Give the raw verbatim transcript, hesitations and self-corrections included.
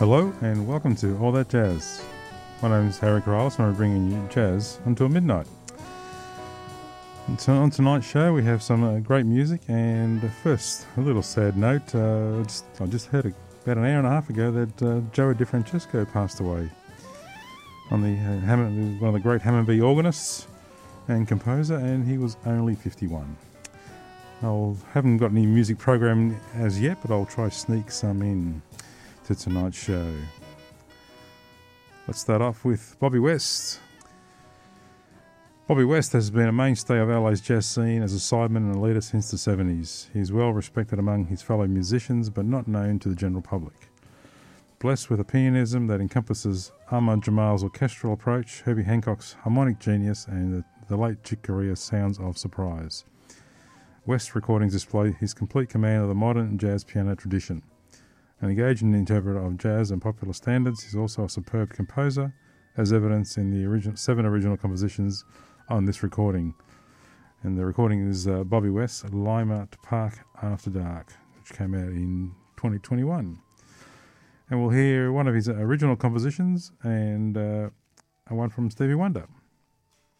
Hello and welcome to All That Jazz. My name is Harry Corrales and I'm bringing you jazz until midnight. And so on tonight's show we have some uh, great music, and first a little sad note. Uh, just, I just heard a, about an hour and a half ago that uh, Joe DeFrancesco passed away. On the uh, Hammond, one of the great Hammond B organists and composer, and he was only fifty-one. I haven't got any music program as yet, but I'll try to sneak some in to tonight's show. Let's start off with Bobby West. Bobby West has been a mainstay of L A's jazz scene as a sideman and a leader since the seventies. He is well respected among his fellow musicians, but not known to the general public. Blessed with a pianism that encompasses Ahmad Jamal's orchestral approach, Herbie Hancock's harmonic genius, and the, the late Chick Corea's sounds of surprise, West's recordings display his complete command of the modern jazz piano tradition. An engaged interpreter of jazz and popular standards, he's also a superb composer, as evidenced in the original, seven original compositions on this recording. And the recording is uh, Bobby West's Lima Park After Dark, which came out in twenty twenty-one. And we'll hear one of his original compositions and uh, one from Stevie Wonder.